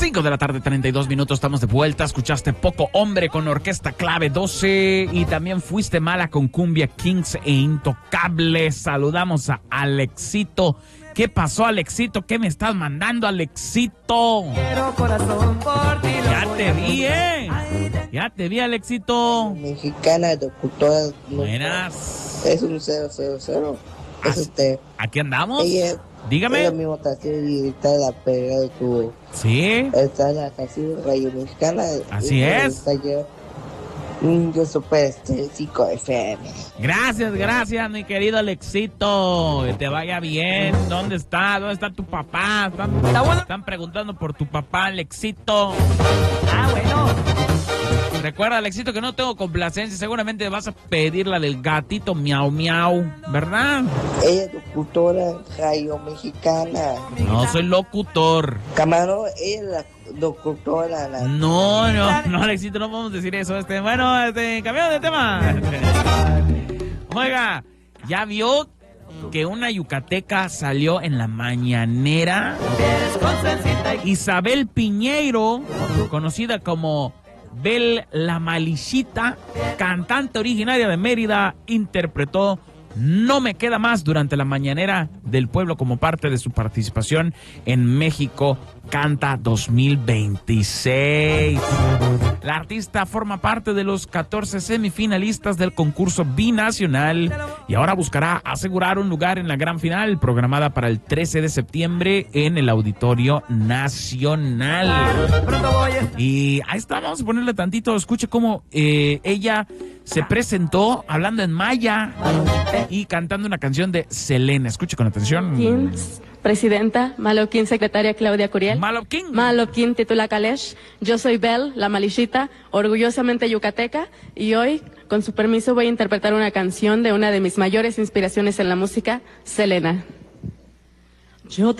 5 de la tarde, 32 minutos, estamos de vuelta. Escuchaste Poco Hombre con Orquesta Clave 12 y también Fuiste Mala con Cumbia Kings e Intocable. Saludamos a Alexito. ¿Qué pasó, Alexito? ¿Qué me estás mandando, Alexito? Ya te vi, Ya te vi, Alexito. Mexicana, locutora. Buenas. Es un 000. Es usted. Aquí andamos. Ella, dígame. Ella mismo está de la pega de tu. Sí. Está en la canción de Radio Mexicana. Así es. Yo super 5 FM. Gracias, mi querido Alexito. Que te vaya bien. ¿Dónde está? ¿Dónde está tu papá? Están preguntando por tu papá, Alexito. Bueno. Recuerda, Alexito, que no tengo complacencia. Seguramente vas a pedir la del gatito miau miau, ¿verdad? Ella es locutora Radio Mexicana. No, soy locutor. Camarón, ella es la locutora. No, Alexito, no podemos decir eso. Bueno, cambiamos de tema. Oiga, ¿ya vio que una yucateca salió en la mañanera? Isabel Piñeiro, conocida como Bel la Malichita, cantante originaria de Mérida, interpretó No Me Queda Más durante la mañanera del pueblo como parte de su participación en México Canta 2026. La artista forma parte de los 14 semifinalistas del concurso binacional y ahora buscará asegurar un lugar en la gran final programada para el 13 de septiembre en el Auditorio Nacional. Y ahí está, vamos a ponerle tantito, escuche cómo ella se presentó hablando en maya y cantando una canción de Selena. Escuche con atención. Presidenta, Malopquín, secretaria Claudia Curiel. Malopquín, titula Kalesh. Yo soy Bel, la Malichita, orgullosamente yucateca, y hoy, con su permiso, voy a interpretar una canción de una de mis mayores inspiraciones en la música, Selena. Yo